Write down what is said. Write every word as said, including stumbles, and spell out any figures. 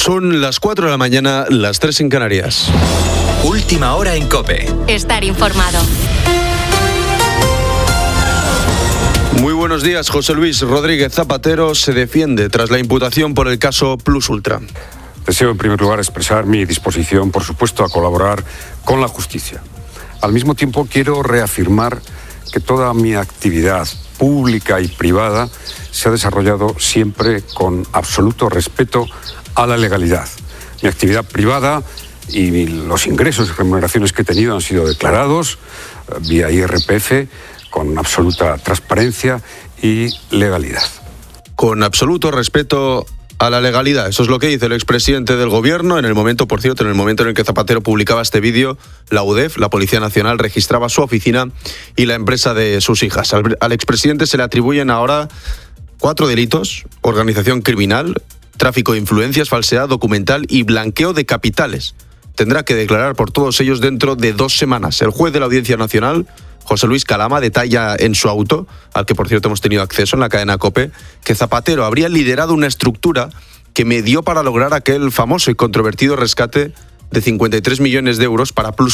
Son las cuatro de la mañana, las tres en Canarias. Última hora en COPE. Estar informado. Muy buenos días. José Luis Rodríguez Zapatero se defiende tras la imputación por el caso Plus Ultra. Deseo en primer lugar expresar mi disposición, por supuesto, a colaborar con la justicia. Al mismo tiempo quiero reafirmar que toda mi actividad pública y privada se ha desarrollado siempre con absoluto respeto a la legalidad. Mi actividad privada y los ingresos y remuneraciones que he tenido han sido declarados vía I R P F con absoluta transparencia y legalidad. Con absoluto respeto a la legalidad. Eso es lo que dice el expresidente del gobierno. En el momento, por cierto, en el momento en el que Zapatero publicaba este vídeo, la U D E F, la Policía Nacional, registraba su oficina y la empresa de sus hijas. Al, al expresidente se le atribuyen ahora cuatro delitos: organización criminal, tráfico de influencias, falsedad documental y blanqueo de capitales. Tendrá que declarar por todos ellos dentro de dos semanas. El juez de la Audiencia Nacional, José Luis Calama, detalla en su auto, al que por cierto hemos tenido acceso en la cadena COPE, que Zapatero habría liderado una estructura que medió para lograr aquel famoso y controvertido rescate de cincuenta y tres millones de euros para Plus